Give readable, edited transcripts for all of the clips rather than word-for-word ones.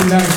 Vielen Dank.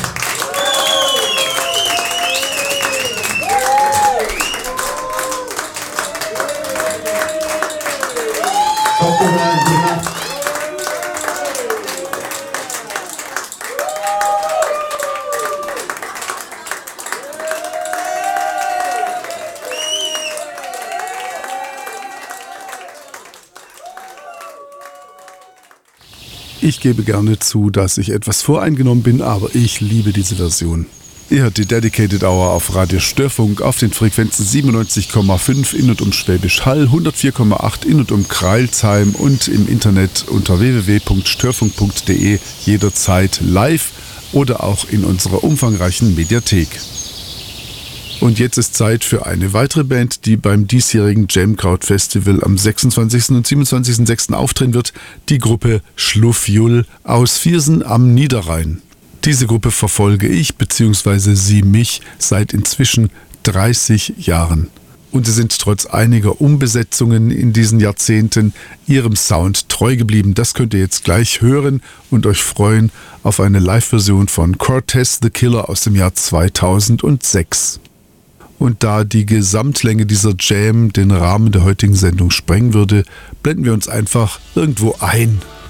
Ich gebe gerne zu, dass ich etwas voreingenommen bin, aber ich liebe diese Version. Ihr hört die Dedicated Hour auf Radio Störfunk auf den Frequenzen 97,5 in und um Schwäbisch Hall, 104,8 in und um Crailsheim und im Internet unter www.störfunk.de jederzeit live oder auch in unserer umfangreichen Mediathek. Und jetzt ist Zeit für eine weitere Band, die beim diesjährigen Jamkraut Festival am 26. und 27.06. auftreten wird, die Gruppe Schluffjull aus Viersen am Niederrhein. Diese Gruppe verfolge ich bzw. sie mich seit inzwischen 30 Jahren. Und sie sind trotz einiger Umbesetzungen in diesen Jahrzehnten ihrem Sound treu geblieben. Das könnt ihr jetzt gleich hören und euch freuen auf eine Live-Version von Cortez the Killer aus dem Jahr 2006. Und da die Gesamtlänge dieser Jam den Rahmen der heutigen Sendung sprengen würde, blenden wir uns einfach irgendwo ein.